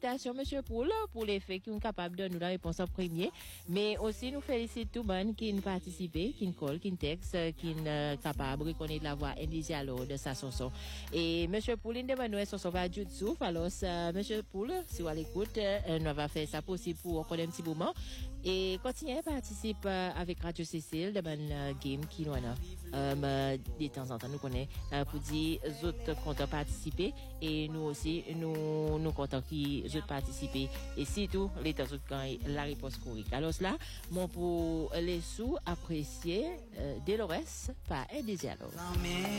félicitations, monsieur Poul, pour les faits qui sont capables de nous la réponse en premier. Mais aussi, nous félicitons tout le monde qui a participé, qui call, qui texte, qui est capable de reconnaître la voix initiale de sa chanson. Et monsieur Poul, il demande nous son va du dessous. Alors, monsieur Poul, si vous à l'écoute, on va faire ça possible pour encore un petit moment. Et continuez à participer avec Radio Cécile de game qui nous a de temps en temps nous connaît pour dire autres comptons participer et nous aussi nous comptons qui autres participer et surtout les temps autres quand la réponse correcte. Alors là, mon pour les sous apprécier Delores par un des dialogues.